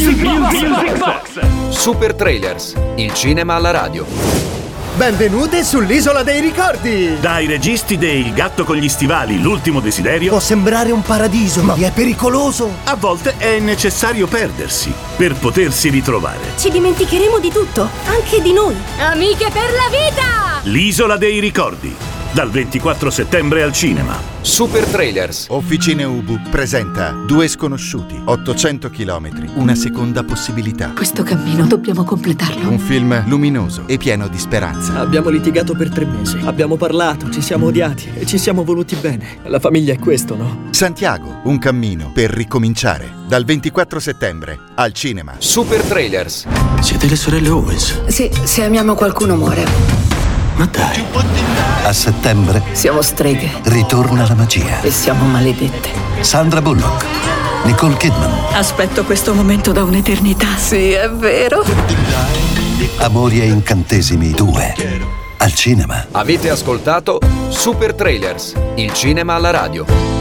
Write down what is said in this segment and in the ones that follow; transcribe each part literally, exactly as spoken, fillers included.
Music Box. Music Box. Super Trailers, il cinema alla radio. Benvenute sull'Isola dei Ricordi! Dai registi dei Il gatto con gli stivali, l'ultimo desiderio. Può sembrare un paradiso, ma è pericoloso. A volte è necessario perdersi per potersi ritrovare. Ci dimenticheremo di tutto, anche di noi. Amiche per la vita! L'Isola dei Ricordi, dal ventiquattro settembre al cinema. Super Trailers. Officine Ubu presenta Due sconosciuti, ottocento chilometri, una seconda possibilità. Questo cammino dobbiamo completarlo. Un film luminoso e pieno di speranza. Abbiamo litigato per tre mesi, abbiamo parlato, ci siamo odiati e ci siamo voluti bene. La famiglia è questo, no? Santiago, un cammino per ricominciare. Dal ventiquattro settembre al cinema. Super Trailers. Siete le sorelle Owens? Sì, se amiamo qualcuno muore. Ma dai. A settembre Siamo streghe ritorna la magia. e siamo maledette. Sandra Bullock, Nicole Kidman, Aspetto questo momento da un'eternità. Sì, è vero. Amori e incantesimi due. Al cinema. Avete ascoltato Super Trailers, il cinema alla radio.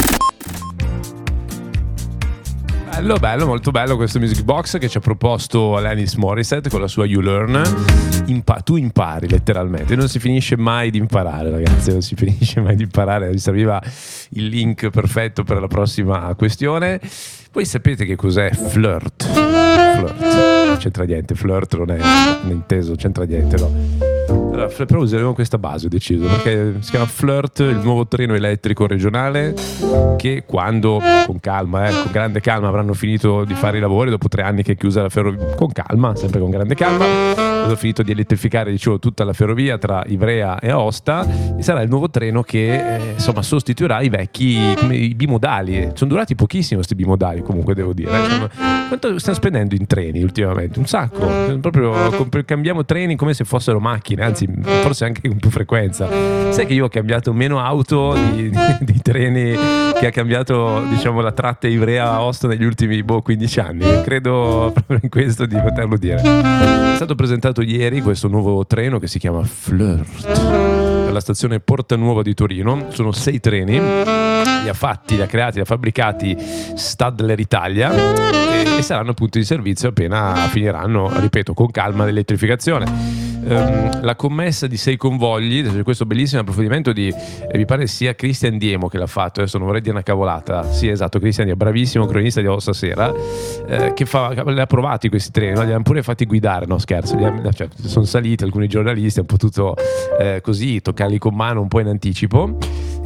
Bello, bello, molto bello questo Music Box che ci ha proposto Alanis Morissette con la sua You Learn. Impa- tu impari letteralmente, non si finisce mai di imparare, ragazzi, non si finisce mai di imparare. Mi serviva il link perfetto per la prossima questione. Voi sapete che cos'è flirt? Flirt, non c'entra niente, flirt non è inteso, c'entra niente, no? Allora, però useremo questa base, ho deciso, perché si chiama Flirt, il nuovo treno elettrico regionale che quando, con calma, eh, con grande calma, avranno finito di fare i lavori, dopo tre anni che è chiusa la ferrovia, con calma, sempre con grande calma, hanno finito di elettrificare, dicevo, tutta la ferrovia tra Ivrea e Aosta, e sarà il nuovo treno che eh, insomma sostituirà i vecchi, come i bimodali. Sono durati pochissimo questi bimodali, comunque devo dire. Cioè, quanto stiamo spendendo in treni ultimamente? Un sacco, proprio comp- cambiamo treni come se fossero macchine, anzi forse anche con più frequenza. Sai che io ho cambiato meno auto di, di, di treni che ha cambiato, diciamo, la tratta Ivrea-Aosta negli ultimi boh, quindici anni. Credo proprio in questo di poterlo dire. È stato presentato ieri questo nuovo treno che si chiama Flirt alla stazione Porta Nuova di Torino. Sono sei treni, li ha fatti, li ha creati, li ha fabbricati Stadler Italia e, e saranno appunto in servizio appena finiranno, ripeto, con calma l'elettrificazione. Um, la commessa di sei convogli, questo bellissimo approfondimento di eh, mi pare sia Cristian Diemo che l'ha fatto, adesso non vorrei dire una cavolata, sì esatto, Cristian Diemo, bravissimo cronista di O Stasera, eh, che fa, li ha provati questi treni, no? Li hanno pure fatti guidare, no scherzo, li ha, cioè, sono saliti alcuni giornalisti, hanno potuto eh, così toccarli con mano un po' in anticipo.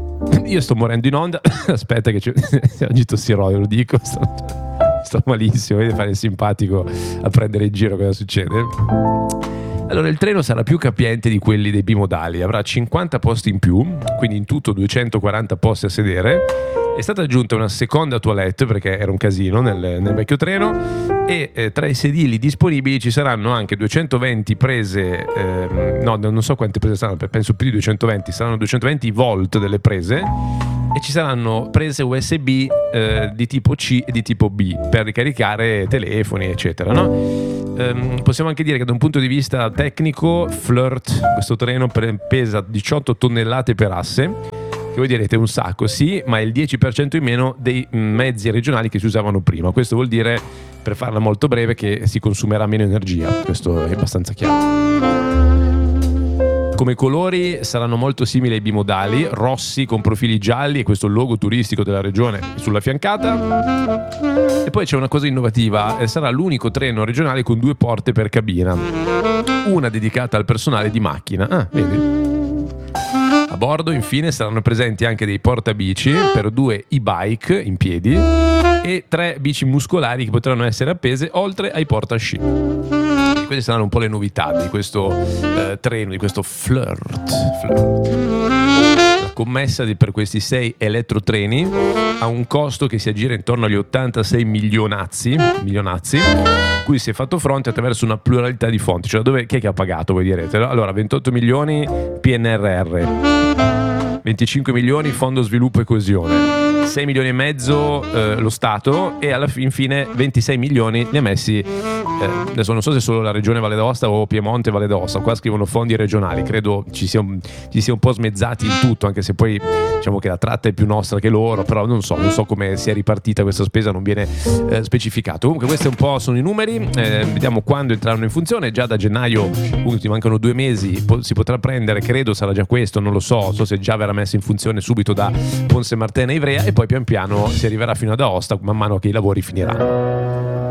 Io sto morendo in onda, aspetta che c'è, oggi tossirò, lo dico, sto, sto malissimo, vedi fare il simpatico a prendere in giro cosa succede. Allora, il treno sarà più capiente di quelli dei bimodali, avrà cinquanta posti in più, quindi in tutto duecentoquaranta posti a sedere. È stata aggiunta una seconda toilette perché era un casino nel, nel vecchio treno e eh, tra i sedili disponibili ci saranno anche duecentoventi prese, eh, no non so quante prese saranno, penso più di duecentoventi, saranno duecentoventi volt delle prese e ci saranno prese U S B eh, di tipo C e di tipo B per ricaricare telefoni eccetera, no? Um, possiamo anche dire che da un punto di vista tecnico Flirt, questo treno pesa diciotto tonnellate per asse, che voi direte un sacco, sì, ma è il dieci per cento in meno dei mezzi regionali che si usavano prima. Questo vuol dire, per farla molto breve, che si consumerà meno energia, questo è abbastanza chiaro. Come colori saranno molto simili ai bimodali, rossi con profili gialli e questo logo turistico della regione sulla fiancata. E poi c'è una cosa innovativa, sarà l'unico treno regionale con due porte per cabina, una dedicata al personale di macchina. Ah, vedi? A bordo infine saranno presenti anche dei portabici per due e-bike in piedi e tre bici muscolari che potranno essere appese oltre ai portasci. Queste saranno un po' le novità di questo eh, treno, di questo Flirt. Flirt. La commessa di, per questi sei elettrotreni ha un costo che si aggira intorno agli ottantasei milionazzi, milionazzi cui si è fatto fronte attraverso una pluralità di fonti. Cioè, dove, chi è che ha pagato, voi direte? Allora, ventotto milioni P N R R, venticinque milioni Fondo Sviluppo e Coesione, sei milioni e mezzo eh, lo Stato, e alla fin fine ventisei milioni li ha messi eh, adesso non so se solo la regione Valle d'Aosta o Piemonte e Valle d'Aosta, qua scrivono fondi regionali, credo ci sia, un, ci sia un po' smezzati in tutto, anche se poi diciamo che la tratta è più nostra che loro, però non so, non so come sia ripartita questa spesa, non viene eh, specificato. Comunque questi un po' sono i numeri, eh, vediamo quando entreranno in funzione. Già da gennaio, ti mancano due mesi, po- si potrà prendere, credo sarà già questo, non lo so, so se già verrà messo in funzione subito da Ponte Martena e Ivrea, e poi pian piano si arriverà fino ad Aosta man mano che i lavori finiranno.